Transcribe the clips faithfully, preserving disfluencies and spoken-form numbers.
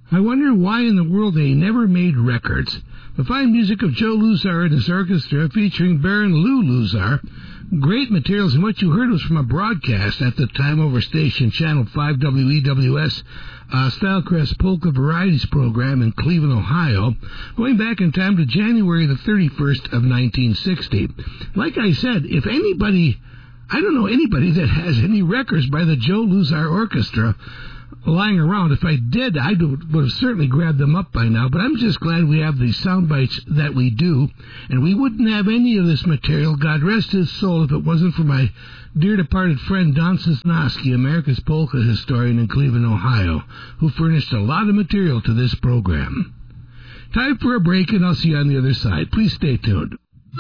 I wonder why in the world they never made records. The fine music of Joe Luzar and his orchestra featuring Baron Lou Luzar. Great materials, and what you heard was from a broadcast at the time over station Channel five W E W S uh, Stylecrest Polka Varieties program in Cleveland, Ohio, going back in time to January the thirty-first of nineteen sixty. Like I said, if anybody, I don't know anybody that has any records by the Joe Luzar Orchestra lying around. If I did, I would have certainly grabbed them up by now, but I'm just glad we have these sound bites that we do, and we wouldn't have any of this material, God rest his soul, if it wasn't for my dear departed friend Don Cisnowski, America's polka historian in Cleveland, Ohio, who furnished a lot of material to this program. Time for a break, and I'll see you on the other side. Please stay tuned.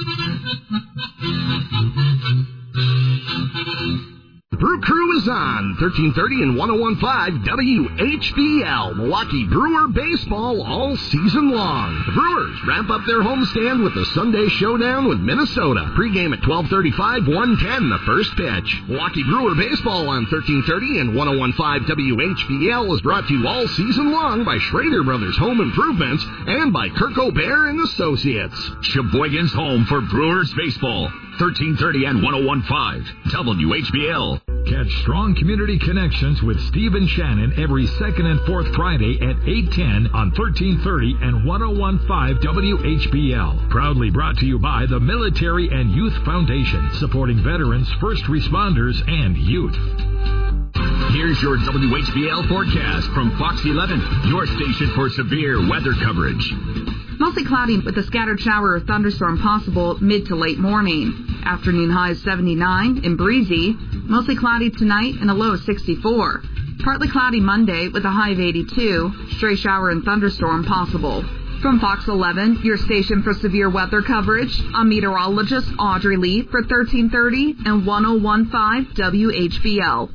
The Brew Crew is on thirteen thirty and ten fifteen W H B L, Milwaukee Brewer baseball all season long. The Brewers ramp up their homestand with the Sunday showdown with Minnesota. Pre-game at twelve thirty-five, one ten, the first pitch. Milwaukee Brewer baseball on thirteen thirty and ten fifteen W H B L is brought to you all season long by Schrader Brothers Home Improvements and by Kirk O'Bear and Associates. Sheboygan's home for Brewers baseball. thirteen thirty and ten fifteen W H B L. Catch Strong Community Connections with Steve and Shannon every second and fourth Friday at eight ten on thirteen thirty and ten fifteen W H B L. Proudly brought to you by the Military and Youth Foundation, supporting veterans, first responders, and youth. Here's your W H B L forecast from Fox eleven, your station for severe weather coverage. Mostly cloudy with a scattered shower or thunderstorm possible mid to late morning. Afternoon high seventy-nine and breezy. Mostly cloudy tonight and a low of sixty-four. Partly cloudy Monday with a high of eighty-two. Stray shower and thunderstorm possible. From Fox eleven, your station for severe weather coverage, I'm meteorologist Audrey Lee for thirteen thirty and ten fifteen W H B L.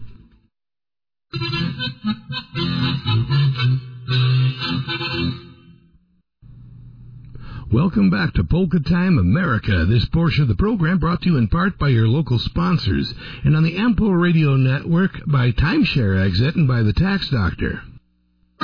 Welcome back to Polka Time America. This portion of the program brought to you in part by your local sponsors and on the Ampo Radio Network by Timeshare Exit and by the Tax Doctor.